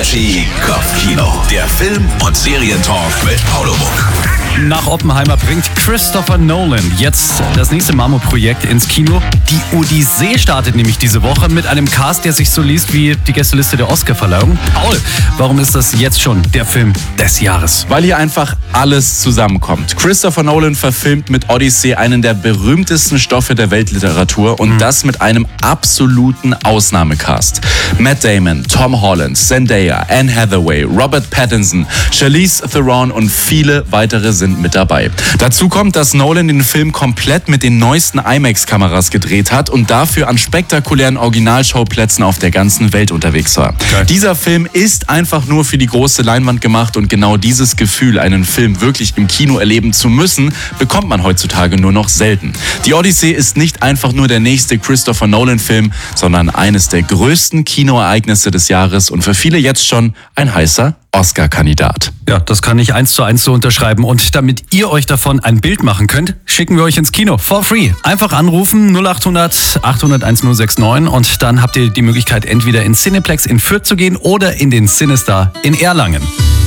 Energy Kopfkino. Der Film- und Serientalk mit Paulowunk. Nach Oppenheimer bringt Christopher Nolan jetzt das nächste Mammutprojekt ins Kino. Die Odyssee startet nämlich diese Woche mit einem Cast, der sich so liest wie die Gästeliste der Oscarverleihung. Paul, warum ist das jetzt schon der Film des Jahres? Weil hier einfach alles zusammenkommt. Christopher Nolan verfilmt mit Odyssey einen der berühmtesten Stoffe der Weltliteratur und das mit einem absoluten Ausnahmecast. Matt Damon, Tom Holland, Zendaya, Anne Hathaway, Robert Pattinson, Charlize Theron und viele weitere sind mit dabei. Dazu kommt, dass Nolan den Film komplett mit den neuesten IMAX-Kameras gedreht hat und dafür an spektakulären Originalschauplätzen auf der ganzen Welt unterwegs war. Okay. Dieser Film ist einfach nur für die große Leinwand gemacht und genau dieses Gefühl, einen Film wirklich im Kino erleben zu müssen, bekommt man heutzutage nur noch selten. Die Odyssee ist nicht einfach nur der nächste Christopher Nolan-Film, sondern eines der größten Kinoereignisse des Jahres und für viele jetzt schon ein heißer Oscar-Kandidat. Ja, das kann ich 1:1 so unterschreiben. Und damit ihr euch davon ein Bild machen könnt, schicken wir euch ins Kino. For free. Einfach anrufen 0800 800 1069 und dann habt ihr die Möglichkeit, entweder ins Cineplex in Fürth zu gehen oder in den Cinestar in Erlangen.